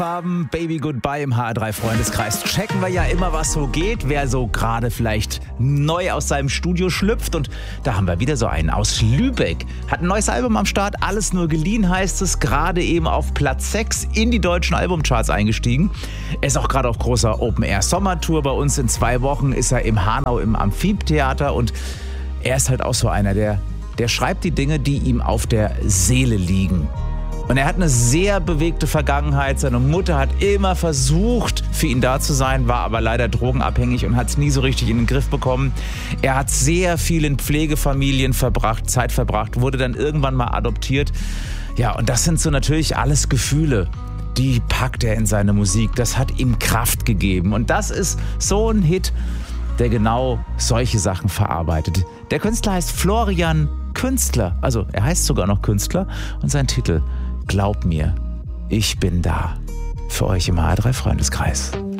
Haben Baby Goodbye im HR3 Freundeskreis. Checken wir ja immer, was so geht, wer so gerade vielleicht neu aus seinem Studio schlüpft. Und da haben wir wieder so einen aus Lübeck. Hat ein neues Album am Start, alles nur geliehen heißt es. Gerade eben auf Platz 6 in die deutschen Albumcharts eingestiegen. Er ist auch gerade auf großer Open-Air-Sommertour. Bei uns in 2 Wochen ist er im Hanau im Amphitheater. Und er ist halt auch so einer, der schreibt die Dinge, die ihm auf der Seele liegen. Und er hat eine sehr bewegte Vergangenheit. Seine Mutter hat immer versucht, für ihn da zu sein, war aber leider drogenabhängig und hat es nie so richtig in den Griff bekommen. Er hat sehr viel in Pflegefamilien Zeit verbracht, wurde dann irgendwann mal adoptiert. Ja, und das sind so natürlich alles Gefühle, die packt er in seine Musik. Das hat ihm Kraft gegeben. Und das ist so ein Hit, der genau solche Sachen verarbeitet. Der Künstler heißt Florian Künstler. Also er heißt sogar noch Künstler. Und sein Titel: Glaub mir, ich bin da. Für euch im HR3 Freundeskreis.